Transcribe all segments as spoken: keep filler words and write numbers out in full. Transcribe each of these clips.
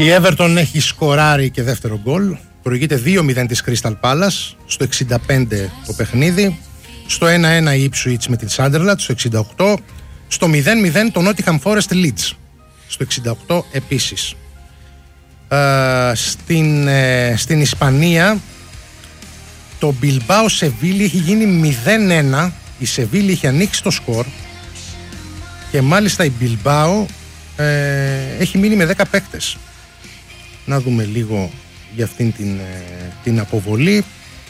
Η Everton έχει σκοράρει και δεύτερο γκολ. Προηγείται δύο μηδέν της Crystal Palace στο εξήντα πέντε το παιχνίδι. Στο ένα ένα η Ipswich με την Sunderland στο εξήντα οκτώ. Στο μηδέν μηδέν το Nottingham Forest Leeds στο εξήντα οκτώ επίσης. Ε, στην, ε, στην Ισπανία το Bilbao Sevilla έχει γίνει μηδέν ένα. Η Sevilla έχει ανοίξει το σκορ και μάλιστα η Bilbao ε, έχει μείνει με δέκα παίκτες. Να δούμε λίγο για αυτήν την, ε, την αποβολή.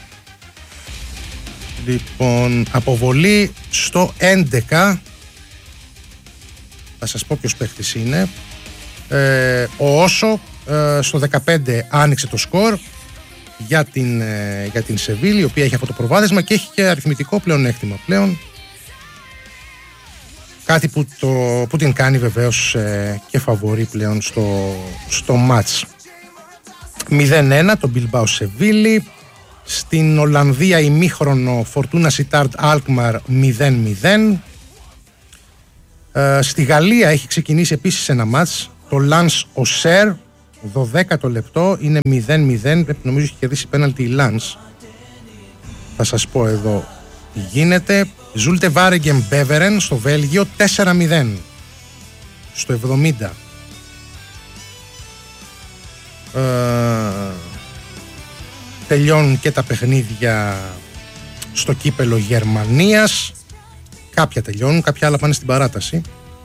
Λοιπόν, αποβολή στο έντεκα. Θα σας πω ποιος παίκτης είναι. ε, Ο Όσο ε, στο δεκαπέντε άνοιξε το σκορ για την, ε, για την Σεβίλη, η οποία έχει αυτό το προβάδισμα και έχει και αριθμητικό πλεονέκτημα πλέον. Κάτι που, το, που την κάνει βεβαίως ε, και φαβορί πλέον στο, στο μάτς. μηδέν ένα το Bilbao Σεβίλη. Στην Ολλανδία ημίχρονο Fortuna Sittard Alkmaar μηδέν μηδέν. Ε, στη Γαλλία έχει ξεκινήσει επίσης ένα μάτς, το Lens Auxerre, δωδέκατο λεπτό, είναι μηδέν μηδέν. Πρέπει, νομίζω έχει κερδίσει πέναλτι η Lens. Θα σας πω εδώ τι γίνεται. Zulte Waregem Beveren στο Βέλγιο τέσσερα μηδέν στο εβδομήντα. Ε, τελειώνουν και τα παιχνίδια στο κύπελο Γερμανίας. Κάποια τελειώνουν, κάποια άλλα πάνε στην παράταση.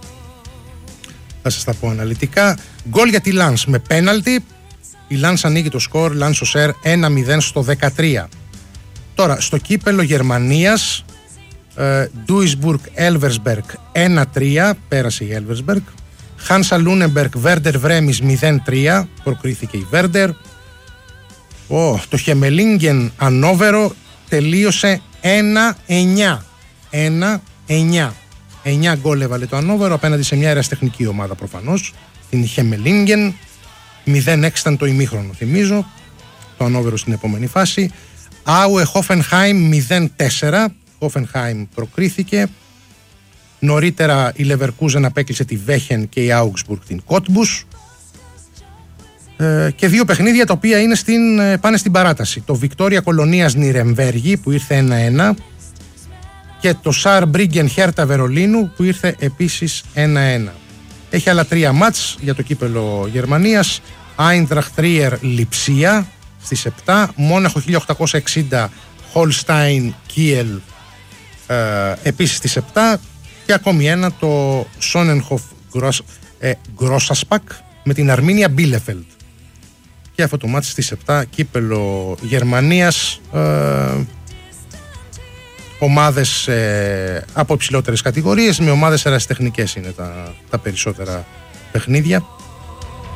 Θα σας τα πω αναλυτικά. Γκολ για τη Lens με πέναλτι. Η Lens ανοίγει το σκορ. Lens Auxerre ένα μηδέν στο δεκατρία. Τώρα στο κύπελο Γερμανίας, Duisburg Elversberg ένα τρία, πέρασε η Elversberg. Hansa Lüneburg Werder Bremen μηδέν τρία, προκρίθηκε η Werder. Oh, το Χεμελίνγκεν Ανόβερο τελείωσε ένα εννιά. ένα εννιά. εννιά γκολ έβαλε το Ανόβερο απέναντι σε μια ερασιτεχνική ομάδα προφανώς, την Χεμελίνγκεν. μηδέν έξι ήταν το ημίχρονο, θυμίζω. Το Ανόβερο στην επόμενη φάση. Άουε Hoffenheim μηδέν τέσσερα. Hoffenheim προκρίθηκε. Νωρίτερα η Leverkusen απέκλεισε τη Βέχεν και η Augsburg την Cottbus. Ε, και δύο παιχνίδια τα οποία είναι στην, πάνε στην παράταση. Το Victoria Κολονίας Νιρεμβέργη που ήρθε ένα ένα και το Saarbrücken Hertha Βερολίνου που ήρθε επίσης ένα ένα. Έχει άλλα τρία μάτς για το κύπελο Γερμανίας. Eintracht Trier Lipsia στις επτά, Μόναχο χίλια οκτακόσια εξήντα Holstein Kiel ε, επίσης στις επτά και ακόμη ένα, το Sonnenhof Grossaspack με την Αρμίνια Bielefeld. Και αυτό το μάτι στις επτά, κύπελο Γερμανίας. ε, ομάδες ε, από υψηλότερες κατηγορίες, με ομάδες ερασιτεχνικές είναι τα, τα περισσότερα παιχνίδια.